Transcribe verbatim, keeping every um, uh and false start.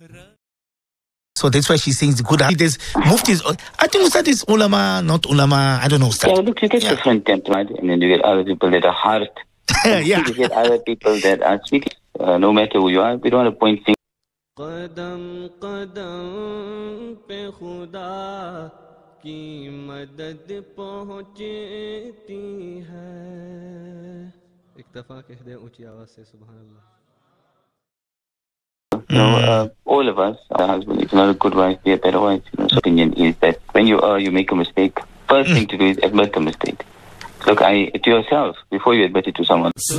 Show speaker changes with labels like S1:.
S1: So that's why she's saying it's good. There's muftis. I think Ustad is ulama, not ulama. I don't know, Ustad.
S2: Yeah, look, you get yeah. different temperament, and then you get other people that are hard.
S1: yeah.
S2: You get other people that are sweet. Uh, no matter who you are, we don't want to point things.
S3: قدم قدم पे खुदा की मदद पहुंचती है एक दफा कह दे ऊंची आवाज से सुभान अल्लाह.
S2: You know, uh, all of us, our husband, if not a good wife, be a better wife. You know, so opinion is that when you are, you make a mistake. First thing to do is admit the mistake. Look, I to yourself before you admit it to someone.